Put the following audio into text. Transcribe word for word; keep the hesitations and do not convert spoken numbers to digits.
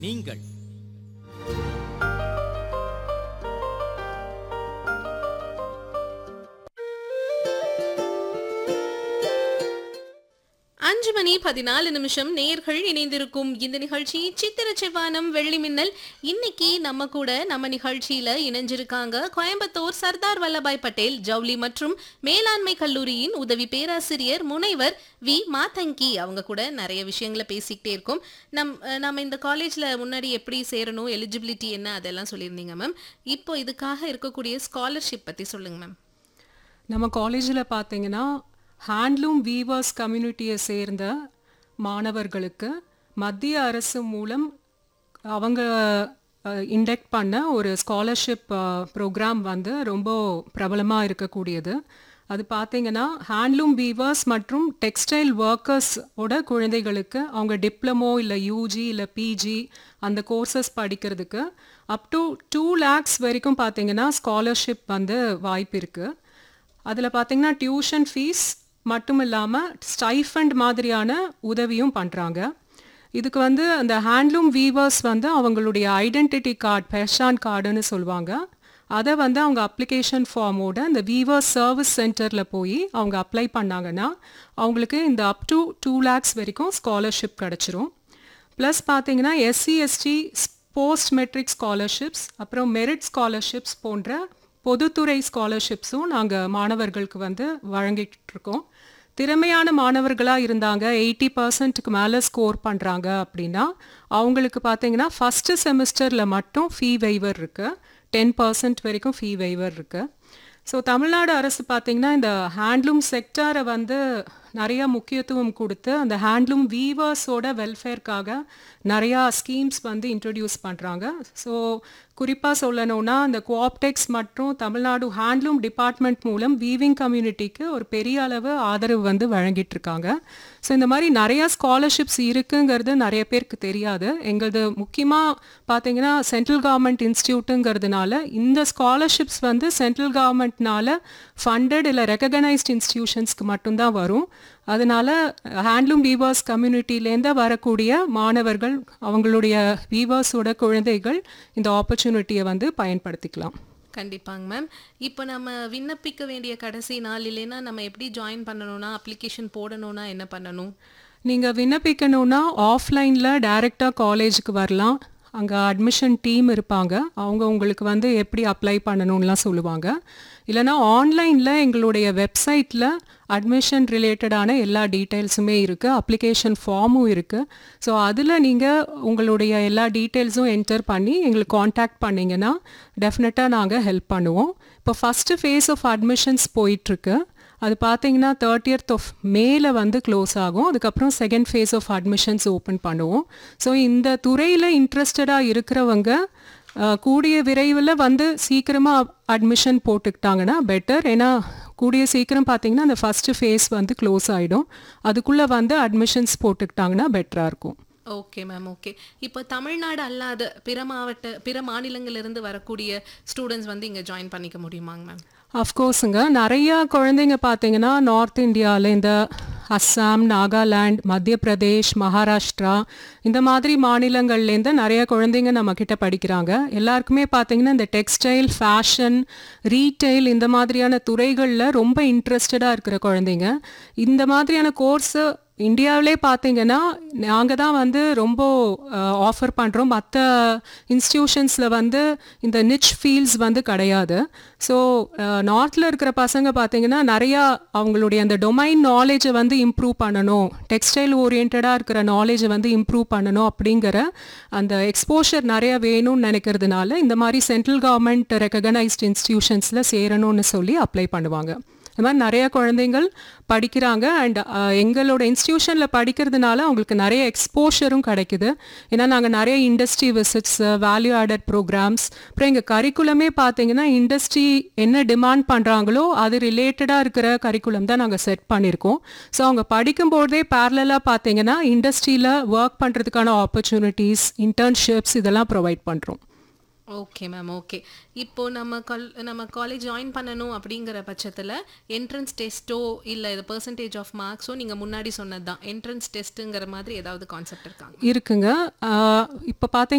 நீங்கள் அஞ்சு மணி பதினாலு நிமிஷம் நேர்கள் இணைந்திருக்கும் இந்த நிகழ்ச்சி சித்திர செவ்வானம் வெள்ளி மின்னல். இன்னைக்கு நம்ம கூட நம்ம நிகழ்ச்சியில இணைஞ்சிருக்காங்க கோயம்புத்தூர் சர்தார் வல்லபாய் பட்டேல் ஜவுளி மற்றும் மேலாண்மை கல்லூரியின் உதவி பேராசிரியர் முனைவர் வி மாதங்கி. அவங்க கூட நிறைய விஷயங்களை பேசிக்கிட்டே இருக்கோம். நம் நம்ம இந்த காலேஜ்ல முன்னாடி எப்படி சேரணும், எலிஜிபிலிட்டி என்ன, அதெல்லாம் சொல்லியிருந்தீங்க மேம். இப்போ இதுக்காக இருக்கக்கூடிய ஸ்காலர்ஷிப் பத்தி சொல்லுங்க மேம். நம்ம காலேஜில் பார்த்தீங்கன்னா ஹேண்ட்லூம் வீவர்ஸ் கம்யூனிட்டியை சேர்ந்த மாணவர்களுக்கு மத்திய அரசு மூலம் அவங்க இண்டெக்ட் பண்ண ஒரு ஸ்காலர்ஷிப் ப்ரோக்ராம் வந்து ரொம்ப பிரபலமாக இருக்கக்கூடியது. அது பார்த்தீங்கன்னா ஹேண்ட்லூம் வீவர்ஸ் மற்றும் டெக்ஸ்டைல் ஒர்க்கர்ஸோட குழந்தைகளுக்கு அவங்க டிப்ளமோ இல்லை யூஜி இல்லை பிஜி அந்த கோர்சஸ் படிக்கிறதுக்கு அப் டு டூ லேக்ஸ் வரைக்கும் பார்த்தீங்கன்னா ஸ்காலர்ஷிப் வந்து வாய்ப்பு இருக்குது. அதில் பார்த்தீங்கன்னா டியூஷன் ஃபீஸ் மட்டும் இல்லாமல் ஸ்டைஃபண்ட் மாதிரியான உதவியும் பண்ணுறாங்க. இதுக்கு வந்து அந்த ஹேண்ட்லூம் வீவர்ஸ் வந்து அவங்களுடைய ஐடென்டிட்டி கார்டு, பெர்ஷான் கார்டுன்னு சொல்லுவாங்க, அதை வந்து அவங்க அப்ளிகேஷன் ஃபார்மோட இந்த வீவர்ஸ் சர்வீஸ் சென்டரில் போய் அவங்க அப்ளை பண்ணாங்கன்னா அவங்களுக்கு இந்த அப் டு டூ லேக்ஸ் வரைக்கும் ஸ்காலர்ஷிப் கிடச்சிரும். ப்ளஸ் பார்த்தீங்கன்னா SC ST post matric scholarships அப்புறம் மெரிட் ஸ்காலர்ஷிப்ஸ் போன்ற பொதுத்துறை ஸ்காலர்ஷிப்ஸும் நாங்கள் மாணவர்களுக்கு வந்து வழங்கிட்டு இருக்கோம். திறமையான மாணவர்களாக இருந்தாங்க, எயிட்டி பர்சன்ட்டுக்கு மேலே ஸ்கோர் பண்ணுறாங்க அப்படின்னா அவங்களுக்கு பார்த்தீங்கன்னா ஃபஸ்ட்டு செமிஸ்டரில் மட்டும் ஃபீ வெய்வர் இருக்குது, டென் பர்சன்ட் வரைக்கும் ஃபீ வெய்வர் இருக்குது. ஸோ தமிழ்நாடு அரசு பார்த்திங்கன்னா இந்த ஹேண்ட்லூம் செக்டாரை வந்து நிறையா முக்கியத்துவம் கொடுத்து அந்த ஹேண்ட்லூம் வீவர்ஸோட வெல்ஃபேர்க்காக நிறையா ஸ்கீம்ஸ் வந்து இன்ட்ரடியூஸ் பண்ணுறாங்க. ஸோ குறிப்பாக சொல்லணும்னா இந்த கோஆப்டெக்ஸ் மற்றும் தமிழ்நாடு ஹேண்ட்லூம் டிபார்ட்மெண்ட் மூலம் வீவிங் கம்யூனிட்டிக்கு ஒரு பெரிய அளவு ஆதரவு வந்து வழங்கிட்டு இருக்காங்க. ஸோ இந்த மாதிரி நிறையா ஸ்காலர்ஷிப்ஸ் இருக்குங்கிறது நிறைய பேருக்கு தெரியாது. எங்களது முக்கியமாக பார்த்தீங்கன்னா சென்ட்ரல் கவர்மெண்ட் இன்ஸ்டியூட்டுங்கிறதுனால இந்த ஸ்காலர்ஷிப்ஸ் வந்து சென்ட்ரல் கவர்மெண்ட்னால ஃபண்டட் இல்லை ரெகக்னைஸ்ட் இன்ஸ்டிடியூஷன்ஸ்க்கு மட்டும்தான் வரும். அதனால ஹேண்ட்லூம் வீவர்ஸ் கம்யூனிட்டிலேருந்து வரக்கூடிய மாணவர்கள் அவங்களுடைய வீவர்ஸோட குழந்தைகள் இந்த ஆப்பர்ச்சுனிட்டியை வந்து பயன்படுத்திக்கலாம். கண்டிப்பாங்க மேம். இப்போ நம்ம விண்ணப்பிக்க வேண்டிய கடைசி நாள் இல்லைன்னா நம்ம எப்படி ஜாயின் பண்ணணும்னா, அப்ளிகேஷன் போடணும்னா என்ன பண்ணணும்? நீங்கள் விண்ணப்பிக்கணும்னா ஆஃப்லைனில் டைரெக்டாக காலேஜுக்கு வரலாம். அங்கே அட்மிஷன் டீம் இருப்பாங்க, அவங்க உங்களுக்கு வந்து எப்படி அப்ளை பண்ணணும்லாம் சொல்லுவாங்க. இல்லைனா ஆன்லைனில் எங்களுடைய வெப்சைட்டில் அட்மிஷன் ரிலேட்டடான எல்லா டீட்டெயில்ஸுமே இருக்குது, அப்ளிகேஷன் ஃபார்மும் இருக்குது. ஸோ அதில் நீங்கள் உங்களுடைய எல்லா டீட்டெயில்ஸும் என்டர் பண்ணி எங்களுக்கு காண்டாக்ட் பண்ணிங்கன்னா டெஃபினட்டாக நாங்கள் ஹெல்ப் பண்ணுவோம். இப்போ ஃபஸ்ட்டு ஃபேஸ் ஆஃப் அட்மிஷன்ஸ் போயிட்டுருக்கு. அது பார்த்தீங்கன்னா தேர்ட்டியத் ஆஃப் மேல வந்து க்ளோஸ் ஆகும். அதுக்கப்புறம் second phase of admissions open பண்ணுவோம். ஸோ இந்த துறையில் இன்ட்ரெஸ்டடாக இருக்கிறவங்க கூடிய விரைவில் வந்து சீக்கிரமாக அட்மிஷன் போட்டுக்கிட்டாங்கன்னா பெட்டர். ஏன்னா கூடிய சீக்கிரம் பார்த்தீங்கன்னா அந்த ஃபஸ்ட்டு ஃபேஸ் வந்து க்ளோஸ் ஆகிடும். அதுக்குள்ளே வந்து அட்மிஷன்ஸ் போட்டுக்கிட்டாங்கன்னா பெட்டராக இருக்கும். Okay ma'am, okay. இப்போ தமிழ்நாடு அல்லாத பிற மாவட்ட பிற மாநிலங்களிலிருந்து வரக்கூடிய ஸ்டூடெண்ட்ஸ் வந்து இங்கே ஜாயின் பண்ணிக்க முடியுமாங்க மேம்? அஃப்கோர்ஸுங்க, நிறையா குழந்தைங்க பார்த்தீங்கன்னா நார்த் இந்தியாவில் இந்த அஸ்ஸாம், நாகாலாண்ட், மத்திய பிரதேஷ், மகாராஷ்டிரா இந்த மாதிரி மாநிலங்கள்லேருந்து நிறைய குழந்தைங்க நம்மக்கிட்ட படிக்கிறாங்க. எல்லாருக்குமே பார்த்தீங்கன்னா இந்த டெக்ஸ்டைல், ஃபேஷன், ரீட்டைல் இந்த மாதிரியான துறைகளில் ரொம்ப இன்ட்ரெஸ்டடாக இருக்கிற குழந்தைங்க. இந்த மாதிரியான கோர்ஸு இந்தியாவிலே பார்த்தீங்கன்னா நாங்கள் தான் வந்து ரொம்ப ஆஃபர் பண்ணுறோம். மற்ற இன்ஸ்டிடியூஷன்ஸில் வந்து இந்த நிச் ஃபீல்ட்ஸ் வந்து கிடையாது. ஸோ நார்த்தில் இருக்கிற பசங்க பார்த்தீங்கன்னா நிறையா அவங்களுடைய அந்த டொமைன் நாலேஜை வந்து இம்ப்ரூவ் பண்ணணும், டெக்ஸ்டைல் ஓரியன்டாக இருக்கிற நாலேஜை வந்து இம்ப்ரூவ் பண்ணணும் அப்படிங்கிற அந்த எக்ஸ்போஷர் நிறையா வேணும்னு நினைக்கிறதுனால இந்த மாதிரி சென்ட்ரல் கவர்மெண்ட் ரெகக்னைஸ்ட் இன்ஸ்டிடியூஷன்ஸில் சேரணும்னு சொல்லி அப்ளை பண்ணுவாங்க. இந்த மாதிரி நிறைய குழந்தைங்கள் படிக்கிறாங்க. அண்ட் எங்களோட இன்ஸ்டிடியூஷனில் படிக்கிறதுனால அவங்களுக்கு நிறைய எக்ஸ்போஷரும் கிடைக்குது. ஏன்னா நாங்கள் நிறைய industry visits, value added programs, அப்புறம் எங்கள் கரிக்குலமே பார்த்தீங்கன்னா இண்டஸ்ட்ரி என்ன டிமாண்ட் பண்ணுறாங்களோ அது ரிலேட்டடாக இருக்கிற கரிக்குலம் தான் நாங்கள் செட் பண்ணியிருக்கோம். ஸோ அவங்க படிக்கும்போதே பேரலாக பார்த்தீங்கன்னா இண்டஸ்ட்ரியில் ஒர்க் பண்ணுறதுக்கான ஆப்பர்ச்சுனிட்டிஸ், இன்டர்ன்ஷிப்ஸ் இதெல்லாம் ப்ரொவைட் பண்ணுறோம். Okay ma'am. ஓகே. இப்போ நம்ம கல் நம்ம காலேஜ் ஜாயின் பண்ணணும் அப்படிங்கிற பட்சத்துல என்ட்ரன்ஸ் டெஸ்ட்டோ இல்ல இது பெர்சன்டேஜ் ஆஃப் மார்க்ஸோ நீங்க முன்னாடி சொன்னது தான். என்ட்ரன்ஸ் டெஸ்ட்டுங்கிற மாதிரி ஏதாவது கான்செப்ட் இருக்காங்க? இருக்குங்க. இப்போ பார்த்தீங்க